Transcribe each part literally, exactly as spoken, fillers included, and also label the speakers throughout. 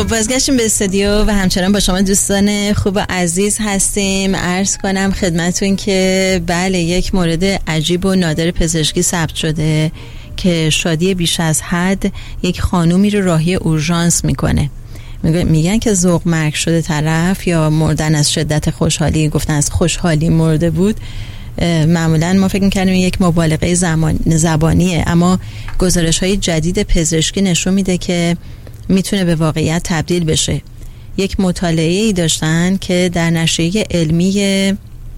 Speaker 1: خب بازگشتیم به استودیو و همچنان با شما دوستان خوب و عزیز هستیم. عرض کنم خدمتون که بله، یک مورد عجیب و نادر پزشکی ثبت شده که شادی بیش از حد یک خانومی رو راهی اورژانس میکنه. میگن که ذوق مرگ شده طرف یا مردن از شدت خوشحالی، گفتن از خوشحالی مرده بود. معمولا ما فکر میکنیم یک مبالغه زمان زبانیه، اما گزارش های جدید پزشکی نشون میده که میتونه به واقعیت تبدیل بشه. یک مطالعه ای داشتن که در نشریه علمی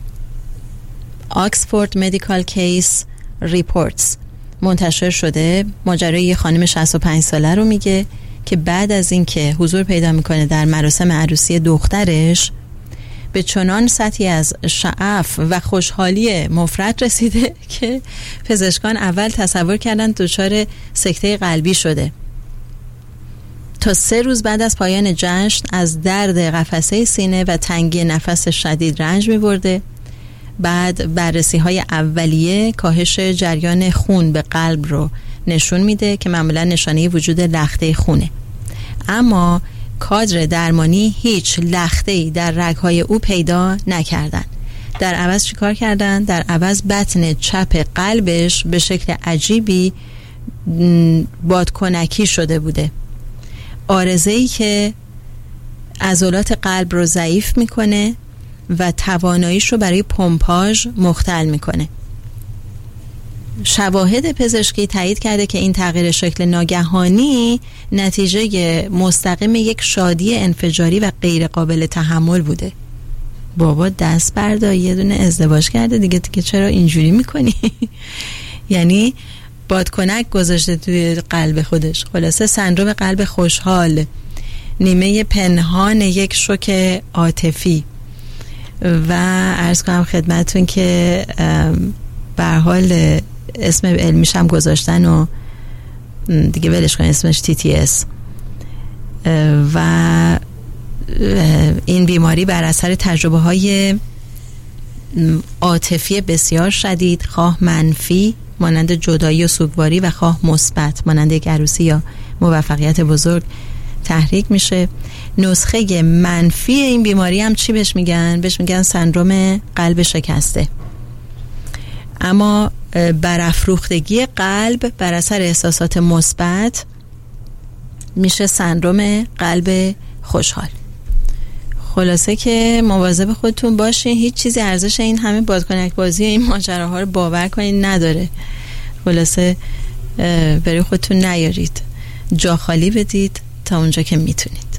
Speaker 1: Oxford Medical Case Reports منتشر شده. ماجرای یه خانم شصت و پنج ساله رو میگه که بعد از اینکه حضور پیدا میکنه در مراسم عروسی دخترش، به چنان سطحی از شعف و خوشحالی مفرط رسیده که پزشکان اول تصور کردن دچار سکته قلبی شده. تا سه روز بعد از پایان جشن از درد قفسه سینه و تنگی نفس شدید رنج می‌برده. بعد بررسی های اولیه کاهش جریان خون به قلب رو نشون میده که معمولا نشانه وجود لخته خونه، اما کادر درمانی هیچ لخته‌ای در رگ‌های او پیدا نکردن. در عوض چی کار کردن؟ در عوض بطن چپ قلبش به شکل عجیبی بادکنکی شده بوده، عارضه‌ای که عضلات قلب رو ضعیف میکنه و تواناییش رو برای پمپاژ مختل میکنه. شواهد پزشکی تایید کرده که این تغییر شکل ناگهانی نتیجه مستقیم یک شادی انفجاری و غیر قابل تحمل بوده. بابا دست بردار، یه دونه ازدواج کرده دیگه دیگه چرا اینجوری میکنی؟ یعنی بادکنک گذاشته توی قلب خودش. خلاصه سندروم قلب خوشحال، نیمه پنهان یک شوک عاطفی. و عرض کنم خدمتون که به هر حال اسم علمیش هم گذاشتن و دیگه ولش کن، اسمش تی تی اس. و این بیماری بر اثر تجربه های عاطفی بسیار شدید، خواه منفی مانند جدایی و سوگواری و خواه مثبت مانند یک عروسی یا موفقیت بزرگ تحریک میشه. نسخه منفی این بیماری هم چی بهش میگن؟ بهش میگن سندروم قلب شکسته. اما برافروختگی قلب بر اثر احساسات مثبت میشه سندروم قلب خوشحال. خلاصه که مواظب خودتون باشین، هیچ چیزی ارزش این همه بادکنک بازی و این ماجراها رو باور کنین نداره. خلاصه برای خودتون نیارید، جا خالی بدید تا اونجا که میتونید.